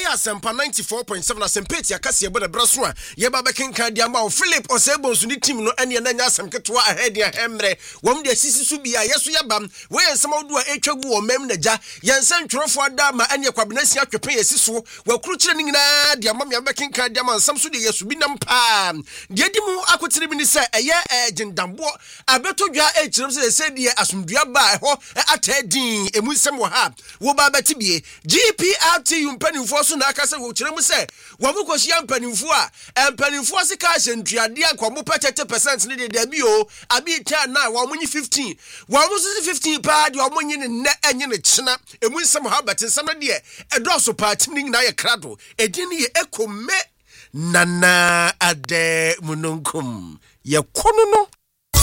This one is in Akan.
Asempa 94.7 Asempeti akase ebe de braso a ye ba bekenka dia ma Philip Osebo so ni team no ene na nya asem ketwa ahead ya hemre wom de sisi su bia yeso ye bam we ensem odu a etwagu o mem na ja yensen twrofo ada ma ene kwabenasi atwepe yesiso wakuru kire ni nyina dia ma me bekenka dia ma nsam so de yesu bi nam pa de di mu akotire bi ni se eye jindambo abetodwa ekirem se de asumdua ba ho atadin emu nsem wo ha wo ba betibie GPRT mpanimfo so na akase wo kirem se wo mu kohia mpanimfo a mpanimfo se ka hyentuade akwamu 30% ne de bi o abi ta na wo munyi 15 wo mu 15 pa de wo munyi ne enye ne kyena emu nsem ha betensem de edoso pa timni na ye krado edin ye ekome nana ade mununkum ye kono no